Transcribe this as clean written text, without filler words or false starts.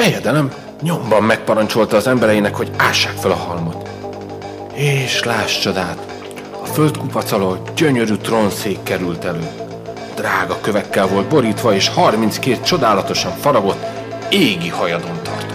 fejedelem nyomban megparancsolta az embereinek, hogy ássák fel a halmot. És láss csodát, a földkupac alól gyönyörű trónszék került elő. Drága kövekkel volt borítva, és 32 csodálatosan faragott, égi hajadon tartott.